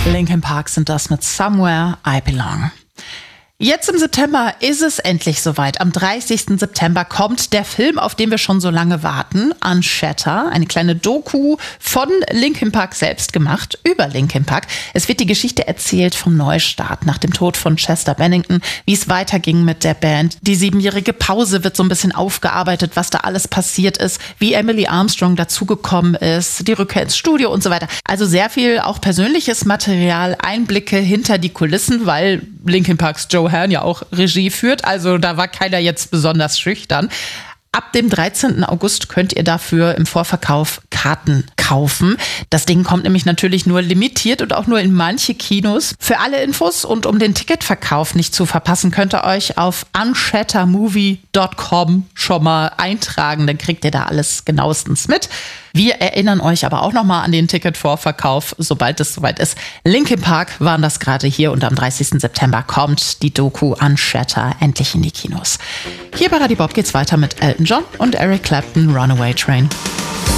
Linkin Park sind das mit Somewhere I Belong. Jetzt im September ist es endlich soweit. Am 30. September kommt der Film, auf den wir schon so lange warten, Unshatter, eine kleine Doku von Linkin Park selbst gemacht, über Linkin Park. Es wird die Geschichte erzählt vom Neustart nach dem Tod von Chester Bennington, wie es weiterging mit der Band. Die 7-jährige Pause wird so ein bisschen aufgearbeitet, was da alles passiert ist, wie Emily Armstrong dazugekommen ist, die Rückkehr ins Studio und so weiter. Also sehr viel auch persönliches Material, Einblicke hinter die Kulissen, weil Linkin Parks Joe Herrn ja auch Regie führt, also da war keiner jetzt besonders schüchtern. Ab dem 13. August könnt ihr dafür im Vorverkauf Karten kaufen. Das Ding kommt nämlich natürlich nur limitiert und auch nur in manche Kinos. Für alle Infos und um den Ticketverkauf nicht zu verpassen, könnt ihr euch auf unshattermovie.com schon mal eintragen. Dann kriegt ihr da alles genauestens mit. Wir erinnern euch aber auch nochmal an den Ticketvorverkauf, sobald es soweit ist. Linkin Park waren das gerade hier und am 30. September kommt die Doku Unshatter endlich in die Kinos. Hier bei Radio Bob geht's weiter mit Elton John und Eric Clapton, Runaway Train.